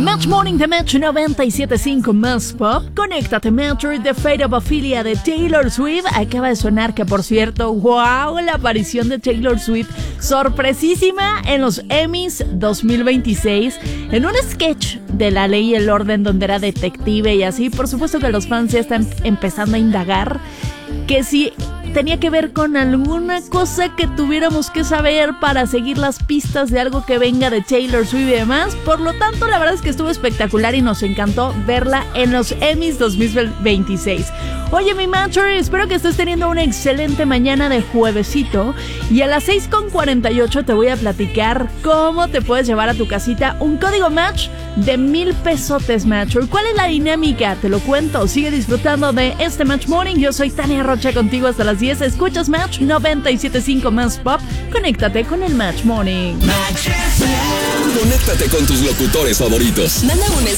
Match Morning de Match 97.5 Más Pop. Conéctate, Matcher. The Fate of Ophelia de Taylor Swift acaba de sonar, que por cierto, wow, la aparición de Taylor Swift sorpresísima en los Emmys 2026 en un sketch de La Ley y el Orden donde era detective y así. Por supuesto que los fans ya están empezando a indagar que si tenía que ver con alguna cosa que tuviéramos que saber para seguir las pistas de algo que venga de Taylor Swift y demás. Por lo tanto, la verdad es que estuvo espectacular y nos encantó verla en los Emmys 2026. Oye, mi Matcher, espero que estés teniendo una excelente mañana de juevesito. Y a las 6:48 te voy a platicar cómo te puedes llevar a tu casita un código Match de 1,000 pesotes, Matcher. ¿Cuál es la dinámica? Te lo cuento. Sigue disfrutando de este Match Morning. Yo soy Tania Rocha, contigo hasta las 10. Escuchas Match 97.5 Más Pop. Conéctate con el Match Morning. Conéctate con tus locutores favoritos. Manda un